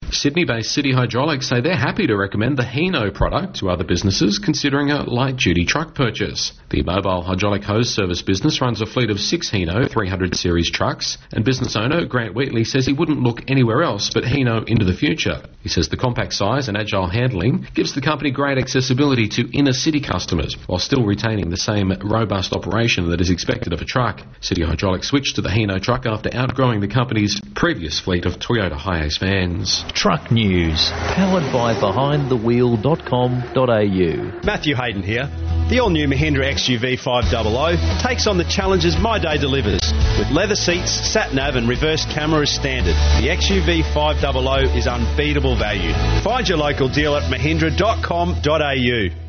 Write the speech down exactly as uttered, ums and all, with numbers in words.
Sydney-based City Hydraulics say they're happy to recommend the Hino product to other businesses considering a light-duty truck purchase. The mobile hydraulic hose service business runs a fleet of six Hino three hundred series trucks, and business owner Grant Wheatley says he wouldn't look anywhere else but Hino into the future. He says the compact size and agile handling gives the company great accessibility to inner-city customers while still retaining the same robust operation that is expected of a truck. City Hydraulics switched to the Hino truck after outgrowing the company's previous fleet of Toyota HiAce vans. Truck News, powered by behind the wheel dot com dot a u. Matthew Hayden here. The all-new Mahindra X U V five hundred takes on the challenges my day delivers. With leather seats, sat-nav and reverse camera as standard, the X U V five hundred is unbeatable value. Find your local dealer at mahindra dot com dot a u.